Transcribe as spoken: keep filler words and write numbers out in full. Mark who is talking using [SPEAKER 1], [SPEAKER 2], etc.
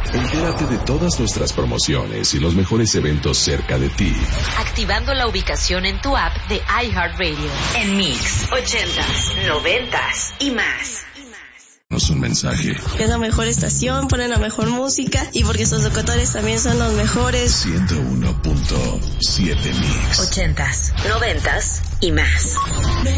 [SPEAKER 1] Entérate de todas nuestras promociones y los mejores eventos cerca de ti.
[SPEAKER 2] Activando la ubicación en tu app de iHeartRadio. En Mix, ochentas, noventas y más.
[SPEAKER 1] Nos un mensaje.
[SPEAKER 3] Es la mejor estación, ponen la mejor música y porque sus locutores también son los mejores.
[SPEAKER 1] ciento uno punto siete Mix.
[SPEAKER 2] Ochentas, noventas y más.